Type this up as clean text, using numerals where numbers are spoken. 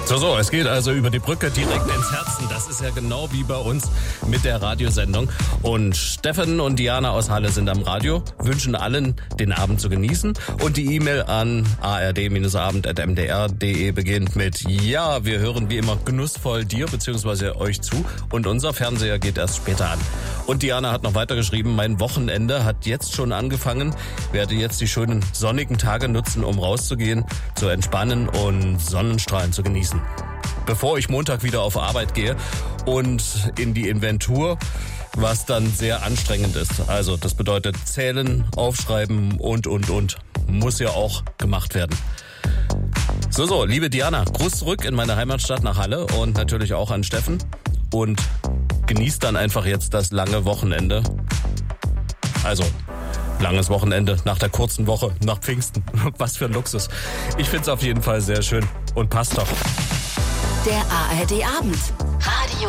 So, es geht also über die Brücke direkt ins Herzen. Das ist ja genau wie bei uns mit der Radiosendung. Und Steffen und Diana aus Halle sind am Radio, wünschen allen, den Abend zu genießen. Und die E-Mail an ard-abend@mdr.de beginnt mit: Ja, wir hören wie immer genussvoll dir bzw. euch zu. Und unser Fernseher geht erst später an. Und Diana hat noch weiter geschrieben: Mein Wochenende hat jetzt schon angefangen. Werde jetzt die schönen sonnigen Tage nutzen, um rauszugehen, zu entspannen und Sonnenstrahlen zu genießen. Bevor ich Montag wieder auf Arbeit gehe und in die Inventur, was dann sehr anstrengend ist. Also das bedeutet zählen, aufschreiben und. Muss ja auch gemacht werden. So, liebe Diana, Gruß zurück in meine Heimatstadt nach Halle und natürlich auch an Steffen. Und genießt dann einfach jetzt das lange Wochenende. Also langes Wochenende nach der kurzen Woche, nach Pfingsten. Was für ein Luxus. Ich find's auf jeden Fall sehr schön und passt doch. Der ARD Abend. Radio